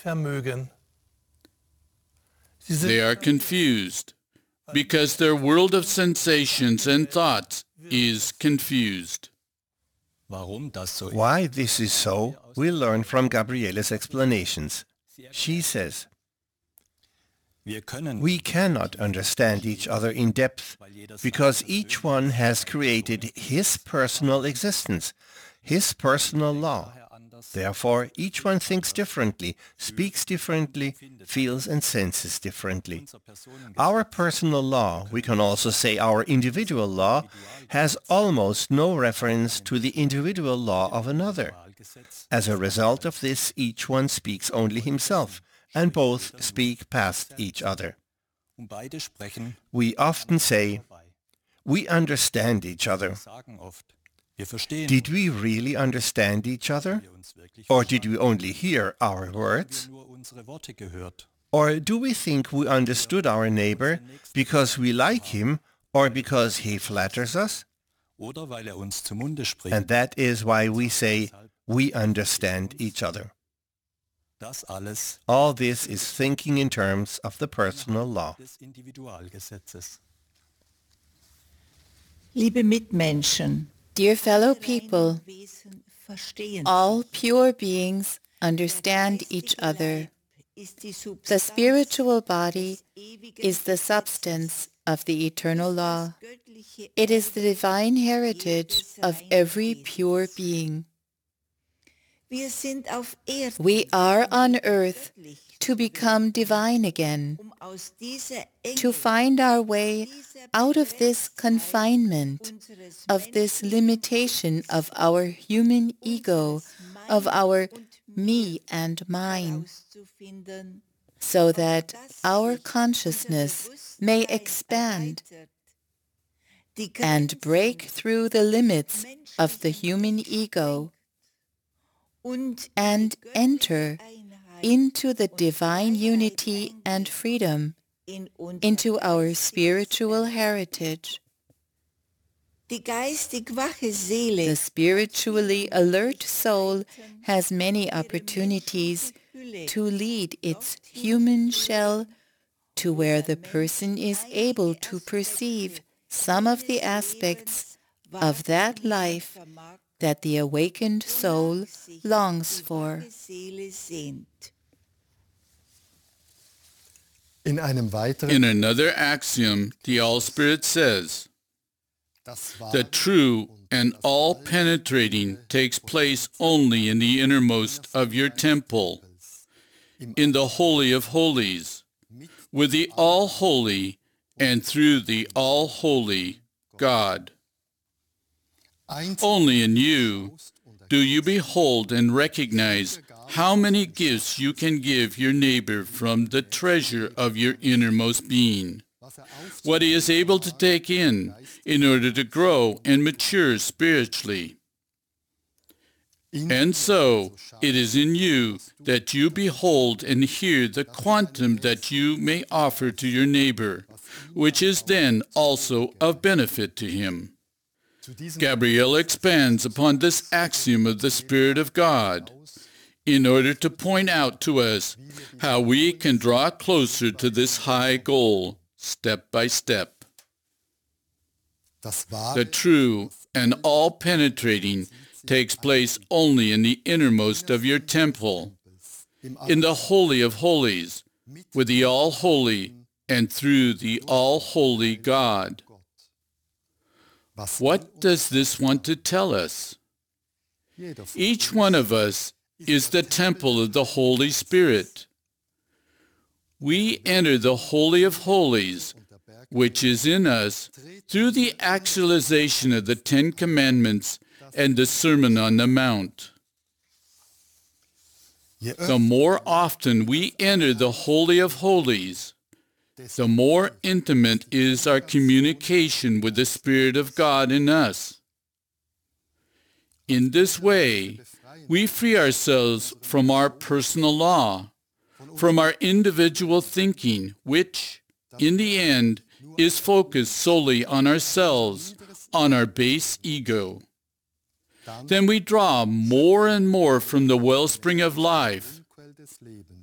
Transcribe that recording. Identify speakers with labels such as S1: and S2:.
S1: vermögen.
S2: They are confused because their world of sensations and thoughts is confused.
S3: Why this is so, we learn from Gabriele's explanations. She says, we cannot understand each other in depth because each one has created his personal existence, his personal law. Therefore, each one thinks differently, speaks differently, feels and senses differently. Our personal law, we can also say our individual law, has almost no reference to the individual law of another. As a result of this, each one speaks only himself, and both speak past each other. We often say, we understand each other. Did we really understand each other? Or did we only hear our words? Or do we think we understood our neighbor because we like him or because he flatters us? And that is why we say, we understand each other. All this is thinking in terms of the personal law.
S4: Liebe Mitmenschen,
S5: Dear fellow people, all pure beings understand each other. The spiritual body is the substance of the eternal law. It is the divine heritage of every pure being. We are on earth to become divine again, to find our way out of this confinement, of this limitation of our human ego, of our me and mine, so that our consciousness may expand and break through the limits of the human ego and enter into the divine unity and freedom, into our spiritual heritage. The spiritually alert soul has many opportunities to lead its human shell to where the person is able to perceive some of the aspects of that life that the awakened soul longs for.
S2: In another axiom, the All-Spirit says, the true and all-penetrating takes place only in the innermost of your temple, in the Holy of Holies, with the All-Holy and through the All-Holy God. Only in you do you behold and recognize how many gifts you can give your neighbor from the treasure of your innermost being, what he is able to take in order to grow and mature spiritually. And so, it is in you that you behold and hear the quantum that you may offer to your neighbor, which is then also of benefit to him. Gabriele expands upon this axiom of the Spirit of God in order to point out to us how we can draw closer to this high goal, step by step. The true and all-penetrating takes place only in the innermost of your temple, in the Holy of Holies, with the All-Holy and through the All-Holy God. What does this want to tell us? Each one of us is the temple of the Holy Spirit. We enter the Holy of Holies, which is in us, through the actualization of the Ten Commandments and the Sermon on the Mount. The more often we enter the Holy of Holies, the more intimate is our communication with the Spirit of God in us. In this way, we free ourselves from our personal law, from our individual thinking, which, in the end, is focused solely on ourselves, on our base ego. Then we draw more and more from the wellspring of life,